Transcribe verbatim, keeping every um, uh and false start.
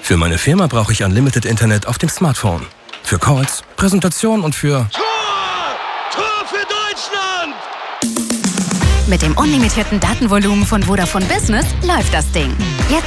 Für meine Firma brauche ich Unlimited Internet auf dem Smartphone. Für Calls, Präsentationen und für... Tor! Tor für Deutschland! Mit dem unlimitierten Datenvolumen von Vodafone Business läuft das Ding. Jetzt